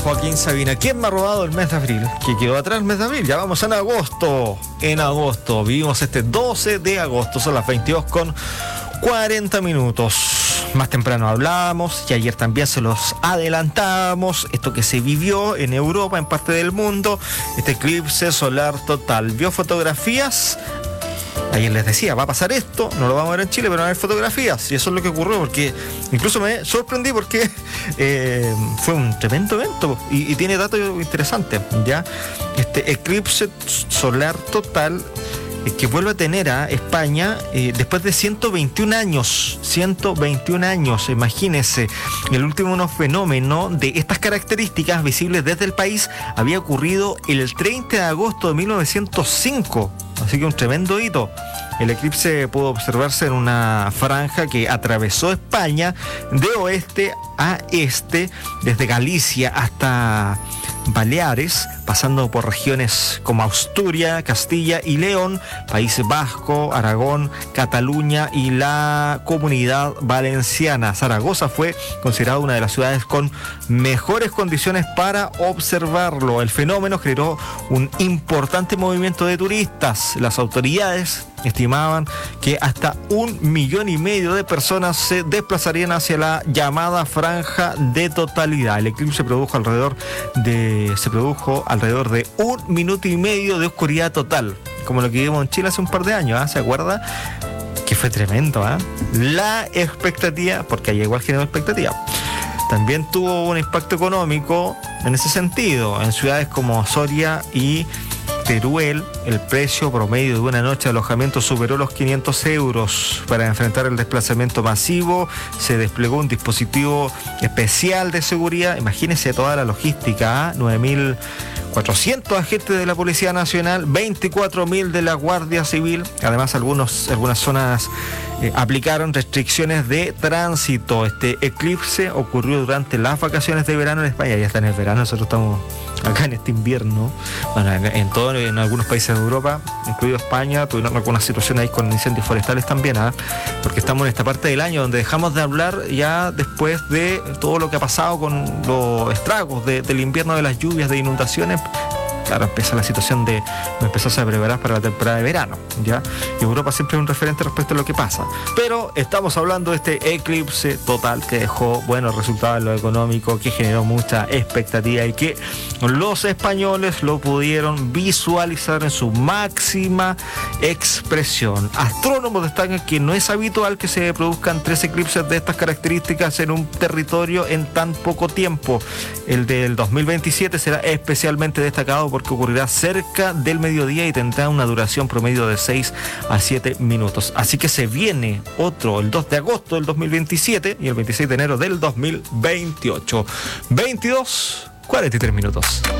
Joaquín Sabina, ¿quién me ha robado el mes de abril? ¿Qué quedó atrás el mes de abril? Ya vamos en agosto. En agosto, vivimos este 12 de agosto, son las 22:40. Más temprano hablábamos y ayer también se los adelantábamos, esto que se vivió en Europa, en parte del mundo, este eclipse solar total. ¿Vio fotografías? Ayer les decía, va a pasar esto, no lo vamos a ver en Chile, pero van a haber fotografías. Y eso es lo que ocurrió, porque incluso me sorprendí porque fue un tremendo evento y tiene datos interesantes, ¿ya? Este eclipse solar total que vuelve a tener a España después de 121 años. 121 años, imagínense. El último fenómeno de estas características visibles desde el país había ocurrido el 30 de agosto de 1905. Así que un tremendo hito. El eclipse pudo observarse en una franja que atravesó España de oeste a este, desde Galicia hasta Baleares, pasando por regiones como Asturias, Castilla y León, País Vasco, Aragón, Cataluña y la Comunidad Valenciana. Zaragoza fue considerada una de las ciudades con mejores condiciones para observarlo. El fenómeno generó un importante movimiento de turistas. Las autoridades estimaban que hasta 1,5 millones de personas se desplazarían hacia la llamada franja de totalidad. El eclipse se produjo alrededor de 1,5 minutos de oscuridad total, como lo que vimos en Chile hace un par de años, ¿se acuerda? Que fue tremendo, La expectativa, porque ahí igual generó expectativa, también tuvo un impacto económico en ese sentido. En ciudades como Soria y Teruel, el precio promedio de una noche de alojamiento superó los 500 euros. Para enfrentar el desplazamiento masivo, se desplegó un dispositivo especial de seguridad. Imagínense toda la logística, 9.400 agentes de la Policía Nacional, 24.000 de la Guardia Civil. Además, algunas zonas aplicaron restricciones de tránsito. Este eclipse ocurrió durante las vacaciones de verano en España. Ya está en el verano, nosotros estamos acá en este invierno. Bueno, en algunos países de Europa, incluido España, tuvieron algunas situaciones ahí con incendios forestales también, porque estamos en esta parte del año donde dejamos de hablar ya después de todo lo que ha pasado con los estragos del invierno, de las lluvias, de inundaciones. Claro, empieza la situación de empezarse a preparar para la temporada de verano, ¿ya? Y Europa siempre es un referente respecto a lo que pasa. Pero estamos hablando de este eclipse total que dejó buenos resultados en lo económico, que generó mucha expectativa y que los españoles lo pudieron visualizar en su máxima expresión. Astrónomos destacan que no es habitual que se produzcan 3 eclipses de estas características en un territorio en tan poco tiempo. El del 2027 será especialmente destacado porque ocurrirá cerca del mediodía y tendrá una duración promedio de 6 a 7 minutos. Así que se viene otro, el 2 de agosto del 2027 y el 26 de enero del 2028. 22:43.